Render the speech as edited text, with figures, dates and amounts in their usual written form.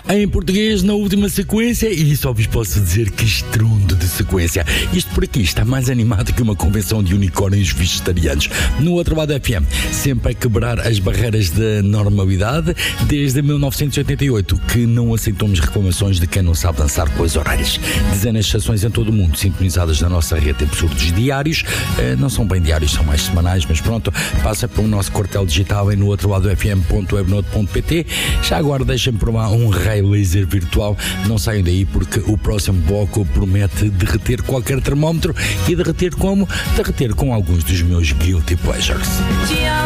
Em português, na última sequência, e só vos posso dizer que estrondo de sequência. Isto por aqui está mais animado que uma convenção de unicórnios vegetarianos. No outro lado FM, sempre a quebrar as barreiras da normalidade, desde 1988, que não aceitamos reclamações de quem não sabe dançar com as orelhas. Dezenas de estações em todo o mundo, sintonizadas na nossa rede de absurdos diários. Não são bem diários, são mais semanais, mas pronto, passa pelo nosso quartel digital em no outro lado fm.webnote.pt. Já agora deixem-me provar um raio laser virtual. Não saiam daí porque o próximo bloco promete derreter qualquer termómetro. E derreter como? Derreter com alguns dos meus guilty pleasures.